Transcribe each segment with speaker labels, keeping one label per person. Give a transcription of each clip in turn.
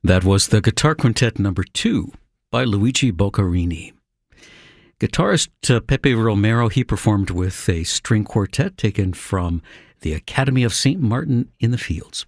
Speaker 1: That was the Guitar Quintet number 2 by Luigi Boccarini. Guitarist Pepe Romero, he performed with a string quartet taken from the Academy of St. Martin in the Fields.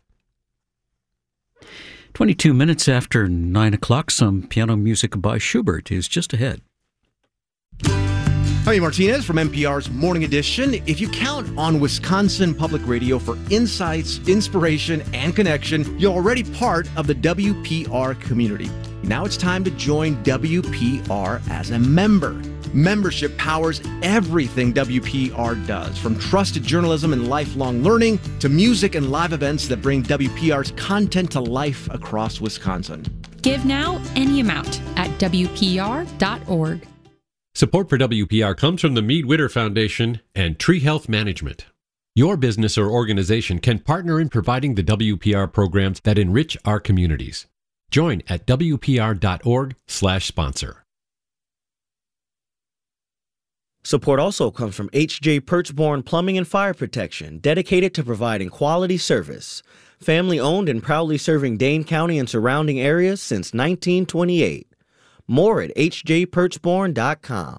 Speaker 1: 22 minutes after 9 o'clock, some piano music by Schubert is just ahead.
Speaker 2: Jaime Martinez from NPR's Morning Edition. If you count on Wisconsin Public Radio for insights, inspiration, and connection, you're already part of the WPR community. Now it's time to join WPR as a member. Membership powers everything WPR does, from trusted journalism and lifelong learning to music and live events that bring WPR's content to life across Wisconsin.
Speaker 3: Give now any amount at WPR.org.
Speaker 4: Support for WPR comes from the Mead Witter Foundation and Tree Health Management. Your business or organization can partner in providing the WPR programs that enrich our communities. Join at WPR.org/sponsor.
Speaker 5: Support also comes from H.J. Perchborn Plumbing and Fire Protection, dedicated to providing quality service. Family-owned and proudly serving Dane County and surrounding areas since 1928. More at hjperchborn.com.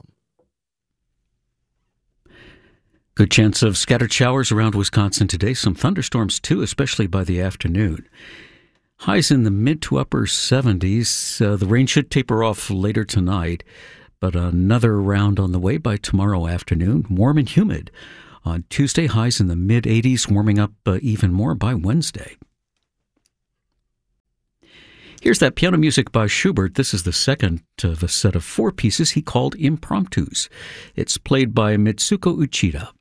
Speaker 1: Good chance of scattered showers around Wisconsin today. Some thunderstorms, too, especially by the afternoon. Highs in the mid to upper 70s. The rain should taper off later tonight, but another round on the way by tomorrow afternoon. Warm and humid. On Tuesday, highs in the mid 80s, warming up even more by Wednesday. Here's that piano music by Schubert. This is the second of a set of 4 pieces he called Impromptus. It's played by Mitsuko Uchida.